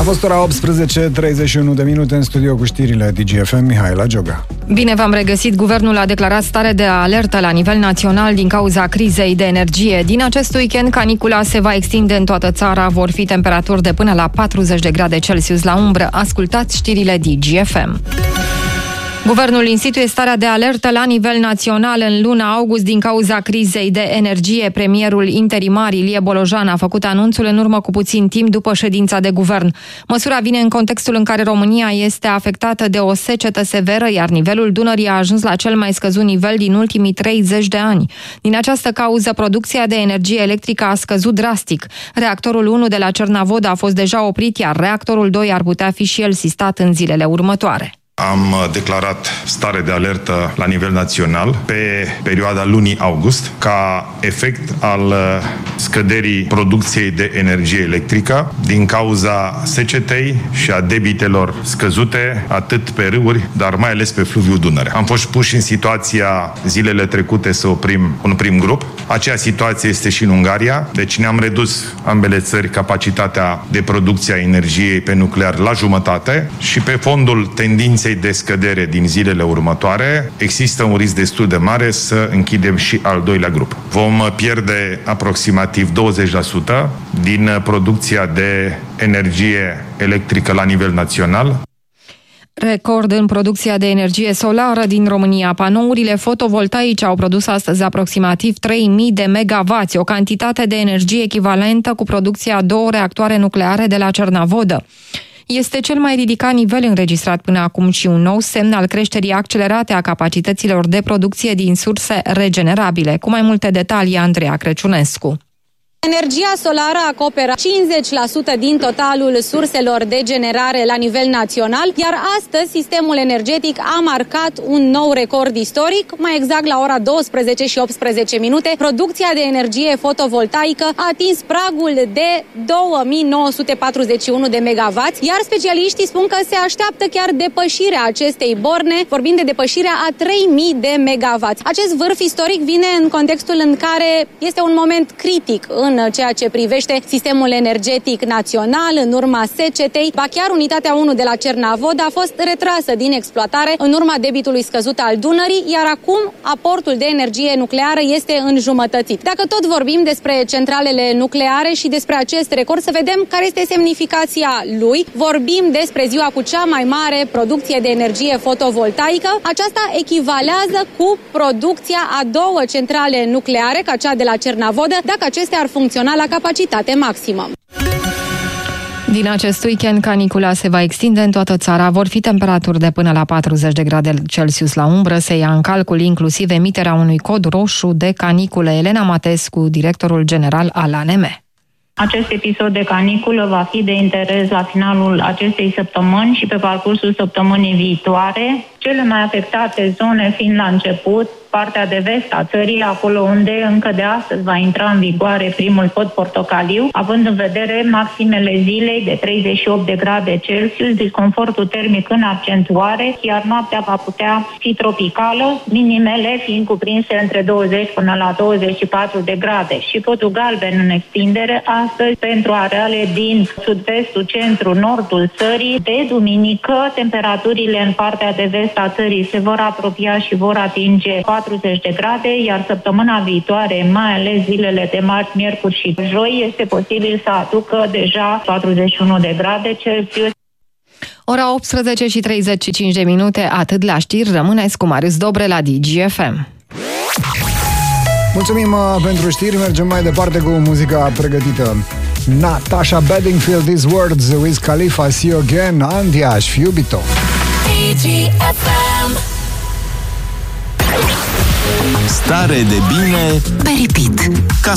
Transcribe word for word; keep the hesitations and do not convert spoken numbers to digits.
fost ora optsprezece, treizeci și unu de minute în studio cu știrile D G F M, Mihaela Gioga. Bine v-am regăsit. Guvernul a declarat stare de alertă la nivel național din cauza crizei de energie. Din acest weekend, canicula se va extinde în toată țara. Vor fi temperaturi de până la patruzeci de grade Celsius la umbră. Ascultați știrile D G F M. Guvernul instituie starea de alertă la nivel național în luna august din cauza crizei de energie. Premierul interimar Ilie Bolojan a făcut anunțul în urmă cu puțin timp după ședința de guvern. Măsura vine în contextul în care România este afectată de o secetă severă, iar nivelul Dunării a ajuns la cel mai scăzut nivel din ultimii treizeci de ani. Din această cauză, producția de energie electrică a scăzut drastic. Reactorul unu de la Cernavodă a fost deja oprit, iar reactorul doi ar putea fi și el sistat în zilele următoare. Am declarat stare de alertă la nivel național pe perioada lunii august ca efect al scăderii producției de energie electrică din cauza secetei și a debitelor scăzute atât pe râuri, dar mai ales pe fluviul Dunăre. Am fost puși în situația zilele trecute să oprim un prim grup. Acea situație este și în Ungaria, deci ne-am redus ambele țări capacitatea de producție a energiei pe nuclear la jumătate și pe fondul tendinței de scădere din zilele următoare, există un risc destul de mare să închidem și al doilea grup. Vom pierde aproximativ douăzeci la sută din producția de energie electrică la nivel național. Record în producția de energie solară din România. Panourile fotovoltaice au produs astăzi aproximativ trei mii de megavați, o cantitate de energie echivalentă cu producția a două reactoare nucleare de la Cernavodă. Este cel mai ridicat nivel înregistrat până acum și un nou semn al creșterii accelerate a capacităților de producție din surse regenerabile. Cu mai multe detalii, Andreea Crăciunescu. Energia solară acoperă cincizeci la sută din totalul surselor de generare la nivel național, iar astăzi sistemul energetic a marcat un nou record istoric. Mai exact, la ora douăsprezece și optsprezece minute, producția de energie fotovoltaică a atins pragul de două mii nouă sute patruzeci și unu de megavați, iar specialiștii spun că se așteaptă chiar depășirea acestei borne, vorbind de depășirea a trei mii de megavați. Acest vârf istoric vine în contextul în care este un moment critic în ceea ce privește sistemul energetic național, în urma secetei. Ba chiar unitatea unu de la Cernavodă a fost retrasă din exploatare în urma debitului scăzut al Dunării, iar acum aportul de energie nucleară este înjumătățit. Dacă tot vorbim despre centralele nucleare și despre acest record, să vedem care este semnificația lui. Vorbim despre ziua cu cea mai mare producție de energie fotovoltaică. Aceasta echivalează cu producția a două centrale nucleare, ca cea de la Cernavodă, dacă acestea ar funcționa la capacitate maximă. Din acest weekend, canicula se va extinde în toată țara. Vor fi temperaturi de până la patruzeci de grade Celsius la umbră. Se ia în calcul inclusiv emiterea unui cod roșu de caniculă. Elena Matescu, directorul general al A N M. Acest episod de caniculă va fi de interes la finalul acestei săptămâni și pe parcursul săptămânii viitoare. Cele mai afectate zone fiind la început, partea de vest a țării, acolo unde încă de astăzi va intra în vigoare primul cod portocaliu, având în vedere maximele zilei de treizeci și opt de grade Celsius, disconfortul termic în accentuare, iar noaptea va putea fi tropicală, minimele fiind cuprinse între douăzeci până la douăzeci și patru de grade. Și codul galben în extindere astăzi pentru areale din sud-vestul, centru, nordul țării. De duminică, temperaturile în partea de vest a țării se vor apropia și vor atinge patruzeci de grade, iar săptămâna viitoare, mai ales zilele de marți, miercuri și joi, este posibil să aducă deja patruzeci și unu de grade Celsius. Ora optsprezece și treizeci și cinci de minute, atât la știri. Rămâneți cu Marius Dobre la D G F M. Mulțumim uh, pentru știri, mergem mai departe cu muzica pregătită. Natasha Bedingfield, These Words, Wiz Khalifa, See You Again, Andiaș, Iubito. D G F M. Stare de bine pe repeat. Ca